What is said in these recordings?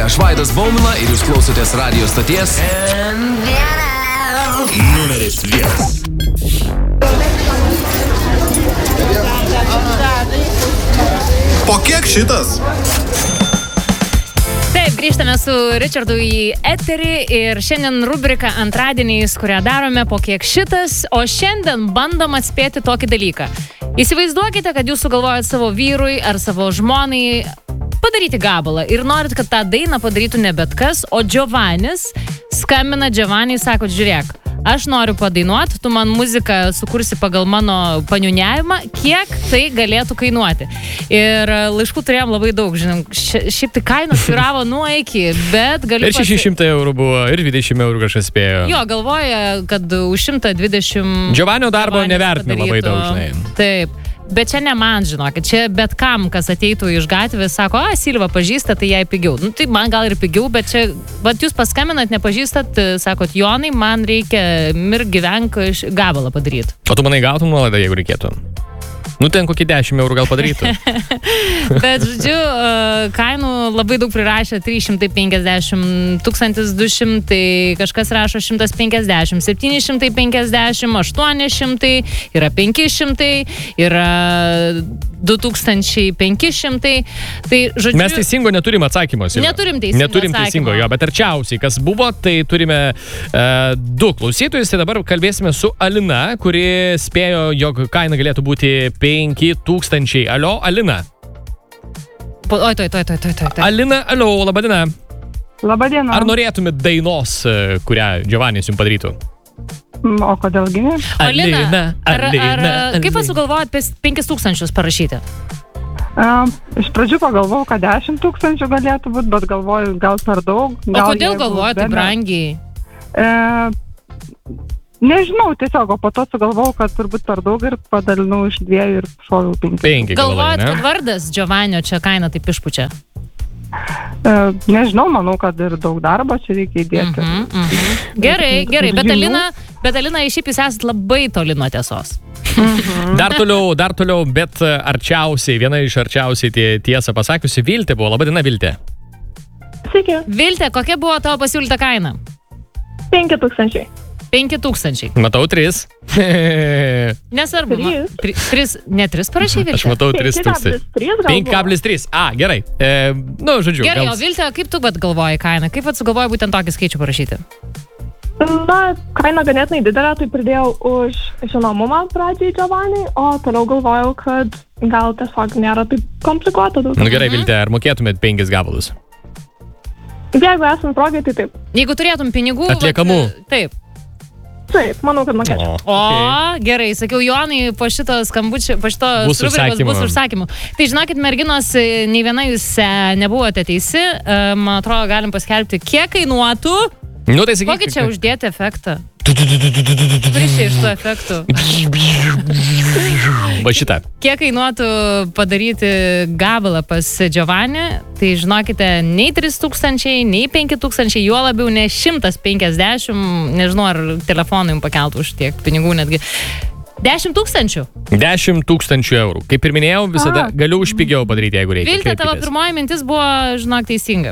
Aš Vaidas Baumila ir jūs klausotės radio stoties numeris 1. Po kiek šitas? Taip, grįžtame su Richardu į eterį ir šiandien rubrika antradieniais, kurią darome po kiek šitas, o šiandien bandom atspėti tokį dalyką. Įsivaizduokite, kad jūs sugalvojat savo vyrui ar savo žmonai padaryti gabalą ir norit, kad tą dainą padarytų ne bet kas, o Giovanis skambina Giovanniui, sako, žiūrėk, aš noriu padainuoti, tu man muziką sukursi pagal mano paniuniavimą, kiek tai galėtų kainuoti. Ir laiškų turėjom labai daug, žinom, šiaip tai kainos sviravo nuo iki, bet galiu... Ir 600 eurų buvo, ir 20 eurų kažkas spėjo. Jo, galvoja, kad už 120... Giovannio darbo nevertina labai daug, žinai. Taip. Bet čia ne man, žinokit, čia bet kam, kas ateitų iš gatvės, sako, Silva pažįsta, tai jai pigiau. Nu, tai man gal ir pigiau, bet čia, vat jūs paskambinat, nepažįstat, sakot, Jonai, man reikia gyvenk gabalą padaryti. O tu manai gautum nuolaidą, jeigu reikėtų? Nu, ten kokį 10 eurų gal padarytų. Bet, žodžiu, kainų labai daug prirašė 350, 1200, kažkas rašo 150, 750, 800, yra 500, yra 2500. Tai, žodžiu... Mes teisingo neturim atsakymo. Neturim teisingo, jo, bet arčiausiai, kas buvo, tai turime 2 klausytojus. Tai dabar kalbėsime su Alina, kuri spėjo, jog kaina galėtų būti 5000. Alio, Alina. Oi. Alina, alio, labadiena. Labadiena. Ar norėtumėt dainos, kurią Giovannis jums padarytų? O kodėlgi ne? Alina, kaip jūs sugalvojat 5000 parašyti? Iš pradžių pagalvojau, kad 10 000 galėtų būti, bet galvoju, gal per daug. O kodėl galvojate tai brangiai? Nežinau, tiesiog, o po to sugalvojau, kad turbūt per daug ir padalinau iš 2 ir šoviau 5. Galvojat, kad vardas Giovannio čia kaina taip išpučia? Nežinau, manau, kad ir daug darbo čia reikia įdėti. Gerai, bet Alina, šiaip jūs esat labai toli nuo tiesos. Dar toliau, bet arčiausiai, viena iš arčiausiai tiesą pasakiusi Viltė buvo. Labadiena, Viltė. Sveiki. Viltė, kokia buvo tavo pasiūlyta kaina? 5000. 5000. Matau 3. Nesvarbu. 3, ne 3 parašy, Viltė. Aš matau 3000. 5,3. Gerai. Žodžiu. Gerai, o Viltė, kaip tu galvoji kainą? Kaip sugalvoji būtent tokį skaičių parašyti? Na, kaina ganėtinai didelė, tai pridėjau už žinomumą pradžiai Giovanniui, o toliau galvojau, kad gal tiesiog nėra taip komplikuota. Gerai, Viltė, ar mokėtumėt 5 gabalus? Jeigu esant progai, tai taip. Jeigu turėtum pinigų... Atliekamų? Taip, manau, kad mokėčiau. Gerai, sakiau, Jonai, po šito skambučio, po šito bus užsakymų. Tai žinokit, merginos, nei viena jūs nebuvote teisi, man atrodo, galim paskelbti, kiek kainuotų. Nu, tai sakyk. Kokį čia uždėti efektą? Prišiai iš tų efektų. Va šitą. Kiek kainuotų padaryti gabalą pas Giovanni, tai žinokite, nei 3000, nei 5000, juo labiau ne 150, nežinau, ar telefonai jums pakeltų už tiek pinigų netgi. 10 000. 10 000 eurų. Kaip ir minėjau, visada galiu už pigiau padaryti, jeigu reikia. Viltė, tavo pirmoji mintis buvo, žinok, teisinga.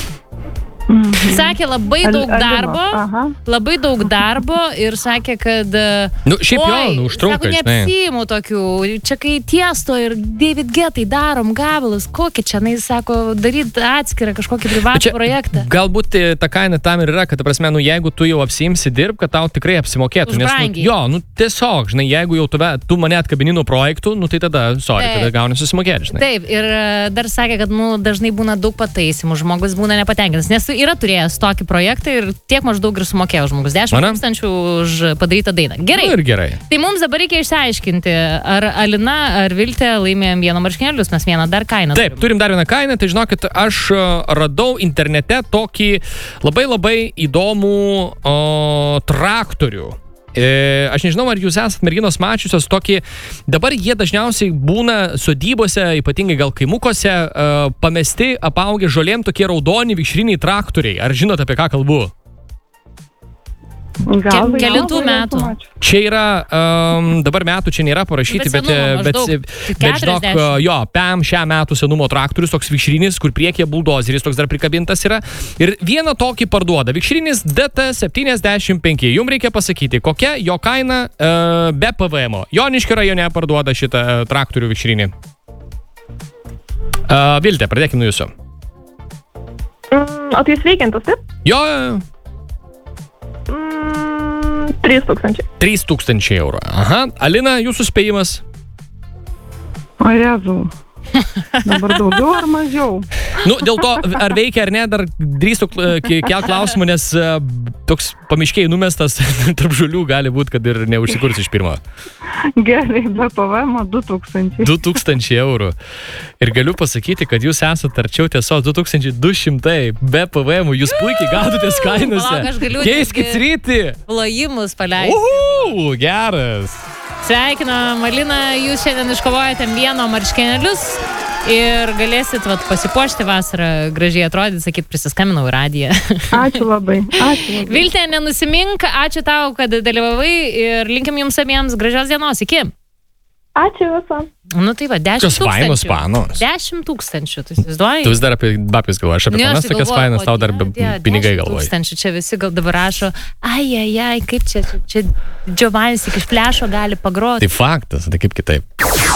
Sakė labai daug darbo ir sakė, kad užtrunka, sako, neapsiimu tokių, čia kai tiesto ir David Getai darom gabalus, kokį čia, sako, daryti atskirą kažkokį privatų projektą. Galbūt ta kaina tam ir yra, kad, prasme, jeigu tu jau apsiimsi dirb, kad tau tikrai apsimokėtų. Už brangiai. Tiesiog, žinai, jeigu jau tu mane atkabini nuo projektų, tai tada, tada gauni susimokėti, žinai. Taip, ir dar sakė, kad, dažnai būna daug pataisimų, žmogus būna nepatenkintas, nes yra turėjęs tokį projektą ir tiek maždaug ir sumokėjo žmogus 10 000 už padarytą dainą. Gerai. Tai mums dabar reikia išsiaiškinti, ar Alina, ar Viltė laimėjom vieną marškinėlius, mes vieną dar kainą. Taip, turim dar vieną kainą, tai žinokit, aš radau internete tokį labai įdomų traktorių. Aš nežinau, ar jūs esat merginos mačiusios tokį, dabar jie dažniausiai būna sodybose, ypatingai gal kaimukuose, pamesti, apaugę žolėm tokie raudoni vikšriniai traktoriai. Ar žinot, apie ką kalbu? Kelintų metų? Čia yra, dabar metų čia nėra parašyti, bet žinok, jo, PEM šią metų senumo traktorius, toks vikšrinis, kur priekyje buldozeris toks dar prikabintas yra. Ir vieną tokį parduoda. Vikšrinis DT75. Jums reikia pasakyti, kokia jo kaina be PVM. Joniškio rajone parduoda šitą traktorių vikšrinį. Vilte, pradėkim nuo jūsų. O tai jis veikiantas, taip? Jo. 3000. 3000 eurų. Aha. Alina, jūsų spėjimas? O Jėzau. Dabar daugiau ar mažiau? Nu, dėl to, ar veikia ar ne, dar drįstu kelt klausimų, nes toks pamiškiai numestas tarp žolių gali būti, kad ir neužsikurs iš pirmo. Gerai, be PVM 2000. 2000 eurų. Ir galiu pasakyti, kad jūs esate arčiau tiesos 2200 be PVM, jūs puikiai gaudotės kainose. Keiskit sritį. Plojimus paleisti. Geras. Sveikinam, Alina, jūs šiandien iškovojate vieno marškinėlius ir galėsit pasipuošti vasarą, gražiai atrodyti, sakyt, prisiskambinau į radiją. Ačiū labai. Vilte, nenusimink, ačiū tau, kad dalyvavai ir linkim jums abiems gražios dienos. Iki. Ačiū visam. Nu tai va, 10 000. Kas fainos panos? 10 000, tu įsivaizduoji? Tu vis dar apie babkis galvoji, aš apie panas tokias fainas, tau dar pinigai galvoji. 10 000, čia visi gal dabar rašo, ai, kaip čia Giovanis tik iš plešo gali pagroti. Tai faktas, tai kaip kitaip.